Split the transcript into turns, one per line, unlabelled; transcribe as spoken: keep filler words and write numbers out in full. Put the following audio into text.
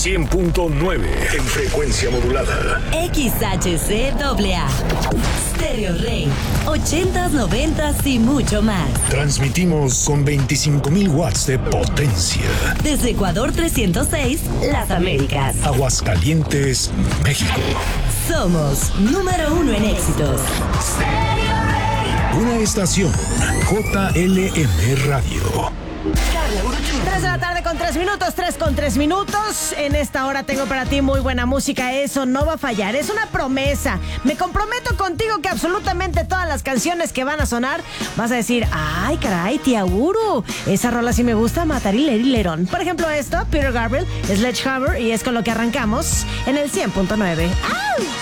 cien punto nueve en frecuencia modulada.
X H C A A. Stereo Rey. ochentas, noventas y mucho más.
Transmitimos con veinticinco mil watts de potencia.
Desde Ecuador trescientos seis, Las Américas.
Aguascalientes, México.
Somos número uno en éxitos.
Una estación J L M Radio.
tres de la tarde con tres minutos, tres con tres minutos. En esta hora tengo para ti muy buena música. Eso no va a fallar, es una promesa. Me comprometo contigo que absolutamente todas las canciones que van a sonar vas a decir, ay caray, tía Uru, esa rola sí me gusta, matar y leer y lerón. Por ejemplo esto, Peter Gabriel, Sledgehammer, y es con lo que arrancamos en el cien punto nueve. ¡Au!